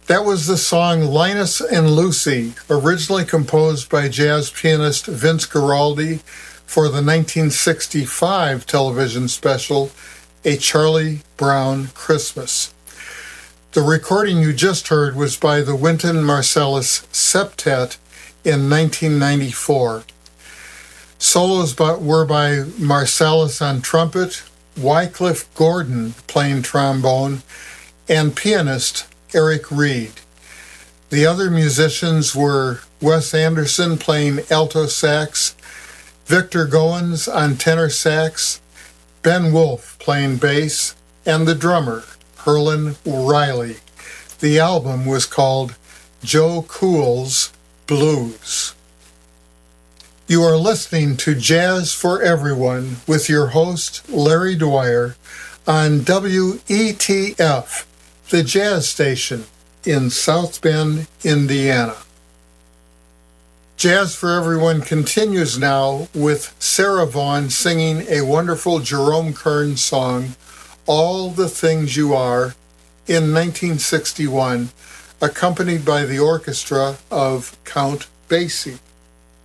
That was the song Linus and Lucy, originally composed by jazz pianist Vince Guaraldi for the 1965 television special, A Charlie Brown Christmas. The recording you just heard was by the Wynton Marsalis Septet in 1994. Solos were by Marsalis on trumpet, Wycliffe Gordon playing trombone, and pianist Eric Reed. The other musicians were Wes Anderson playing alto sax, Victor Goins on tenor sax, Ben Wolf playing bass, and the drummer, Herlin Riley. The album was called Joe Cool's Blues. You are listening to Jazz for Everyone with your host, Larry Dwyer, on WETF, the jazz station in South Bend, Indiana. Jazz for Everyone continues now with Sarah Vaughan singing a wonderful Jerome Kern song, All the Things You Are, in 1961, accompanied by the orchestra of Count Basie.